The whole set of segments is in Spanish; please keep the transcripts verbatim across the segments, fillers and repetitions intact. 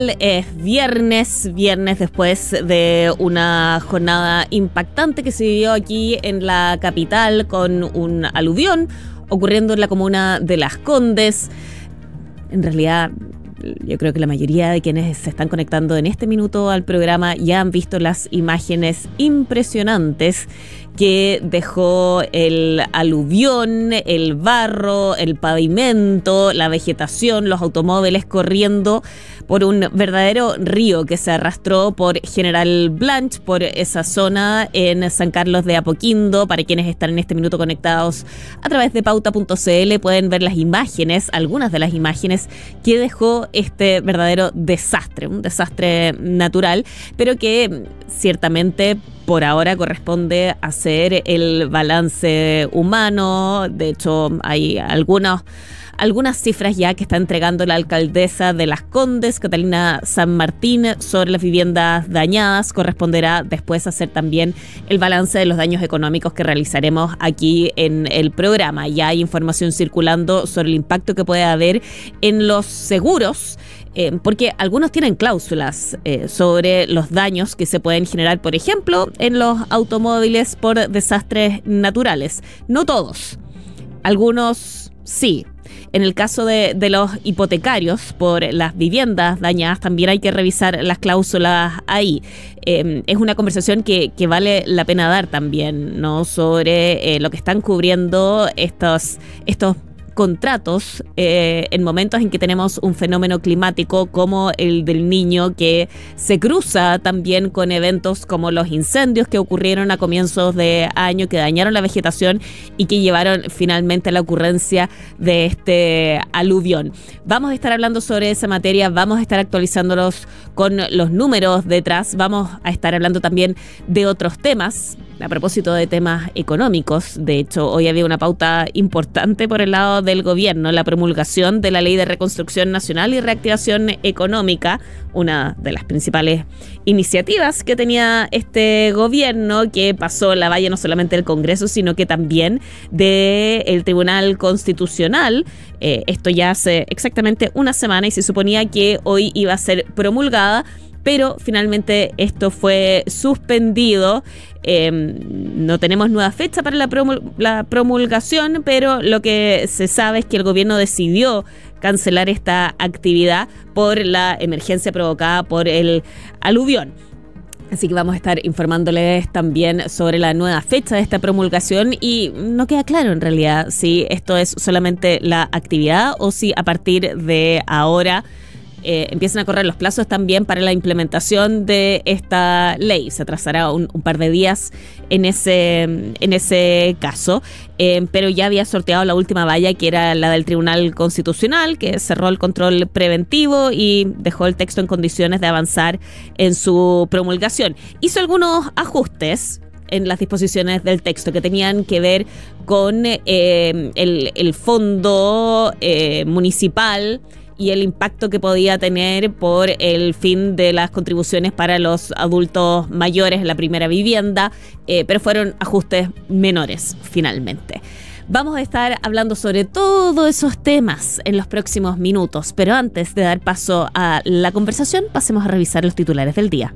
Es viernes, viernes después de una jornada impactante que se vivió aquí en la capital con un aluvión ocurriendo en la comuna de Las Condes. En realidad, yo creo que la mayoría de quienes se están conectando en este minuto al programa ya han visto las imágenes impresionantes que dejó el aluvión, el barro, el pavimento, la vegetación, los automóviles corriendo por un verdadero río que se arrastró por General Blanch, por esa zona en San Carlos de Apoquindo. Para quienes están en este minuto conectados a través de pauta punto c l pueden ver las imágenes, algunas de las imágenes que dejó este verdadero desastre, un desastre natural, pero que ciertamente por ahora corresponde hacer el balance humano. De hecho, hay algunos, algunas cifras ya que está entregando la alcaldesa de Las Condes, Catalina San Martín, sobre las viviendas dañadas. Corresponderá después hacer también el balance de los daños económicos que realizaremos aquí en el programa. Ya hay información circulando sobre el impacto que puede haber en los seguros, Eh, porque algunos tienen cláusulas eh, sobre los daños que se pueden generar, por ejemplo, en los automóviles por desastres naturales. No todos, algunos sí. En el caso de, de los hipotecarios por las viviendas dañadas, también hay que revisar las cláusulas ahí. Eh, es una conversación que, que vale la pena dar también, ¿no? Sobre eh, lo que están cubriendo estos, estos contratos eh, en momentos en que tenemos un fenómeno climático como el del Niño, que se cruza también con eventos como los incendios que ocurrieron a comienzos de año, que dañaron la vegetación y que llevaron finalmente a la ocurrencia de este aluvión. Vamos a estar hablando sobre esa materia, vamos a estar actualizándolos con los números detrás, vamos a estar hablando también de otros temas. A propósito de temas económicos, de hecho, hoy había una pauta importante por el lado del gobierno, la promulgación de la Ley de Reconstrucción Nacional y Reactivación Económica, una de las principales iniciativas que tenía este gobierno, que pasó la valla no solamente del Congreso, sino que también del Tribunal Constitucional. Eh, esto ya hace exactamente una semana y se suponía que hoy iba a ser promulgada, pero finalmente esto fue suspendido. Eh, no tenemos nueva fecha para la, promul- la promulgación, pero lo que se sabe es que el gobierno decidió cancelar esta actividad por la emergencia provocada por el aluvión. Así que vamos a estar informándoles también sobre la nueva fecha de esta promulgación, y no queda claro en realidad si esto es solamente la actividad o si a partir de ahora Eh, empiezan a correr los plazos también para la implementación de esta ley. Se atrasará un, un par de días en ese, en ese caso, eh, pero ya había sorteado la última valla, que era la del Tribunal Constitucional, que cerró el control preventivo y dejó el texto en condiciones de avanzar en su promulgación. Hizo algunos ajustes en las disposiciones del texto que tenían que ver con eh, el, el fondo eh, municipal y el impacto que podía tener por el fin de las contribuciones para los adultos mayores en la primera vivienda, eh, pero fueron ajustes menores finalmente. Vamos a estar hablando sobre todos esos temas en los próximos minutos, pero antes de dar paso a la conversación, pasemos a revisar los titulares del día.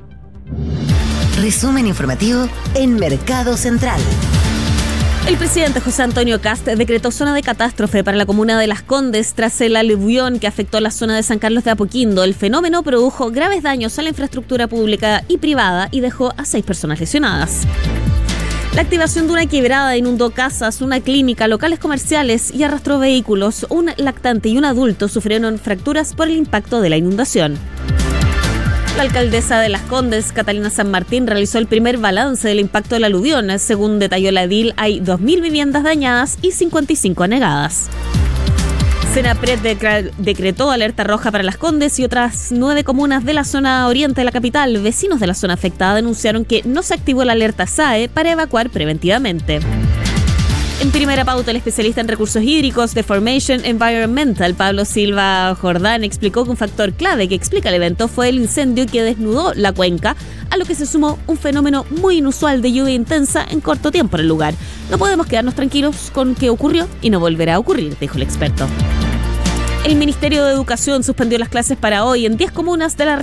Resumen informativo en Mercado Central. El presidente José Antonio Kast decretó zona de catástrofe para la comuna de Las Condes tras el aluvión que afectó la zona de San Carlos de Apoquindo. El fenómeno produjo graves daños a la infraestructura pública y privada y dejó a seis personas lesionadas. La activación de una quebrada inundó casas, una clínica, locales comerciales y arrastró vehículos. Un lactante y un adulto sufrieron fracturas por el impacto de la inundación. La alcaldesa de Las Condes, Catalina San Martín, realizó el primer balance del impacto del aluvión. Según detalló la edil, hay dos mil viviendas dañadas y cincuenta y cinco anegadas. Senapred decretó alerta roja para Las Condes y otras nueve comunas de la zona oriente de la capital. Vecinos de la zona afectada denunciaron que no se activó la alerta S A E para evacuar preventivamente. En Primera Pauta, el especialista en recursos hídricos de Formation Environmental, Pablo Silva Jordán, explicó que un factor clave que explica el evento fue el incendio que desnudó la cuenca, a lo que se sumó un fenómeno muy inusual de lluvia intensa en corto tiempo en el lugar. No podemos quedarnos tranquilos con que ocurrió y no volverá a ocurrir, dijo el experto. El Ministerio de Educación suspendió las clases para hoy en diez comunas de la región.